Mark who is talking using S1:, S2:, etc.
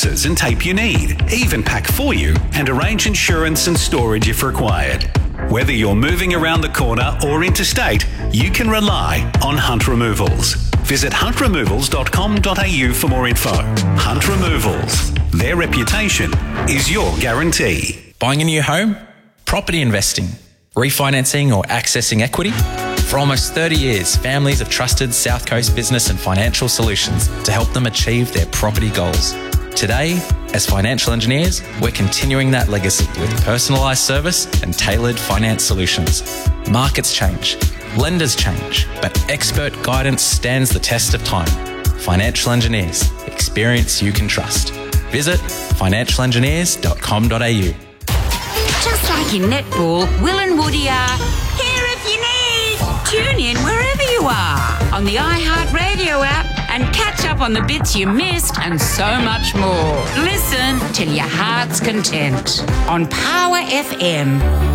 S1: and tape you need, even pack for you and arrange insurance and storage if required. Whether you're moving around the corner or interstate, you can rely on Hunt Removals. Visit huntremovals.com.au for more info. Hunt Removals. Their reputation is your guarantee.
S2: Buying a new home? Property investing? Refinancing or accessing equity? For almost 30 years, families have trusted South Coast Business and Financial Solutions to help them achieve their property goals. Today, as financial engineers, we're continuing that legacy with personalised service and tailored finance solutions. Markets change, lenders change, but expert guidance stands the test of time. Financial engineers, experience you can trust. Visit financialengineers.com.au.
S3: Just like in netball, Will and Woody are here if you need. Tune in wherever you are on the iHeartRadio app and catch up on the bits you missed and so much more. Listen till your heart's content on Power FM.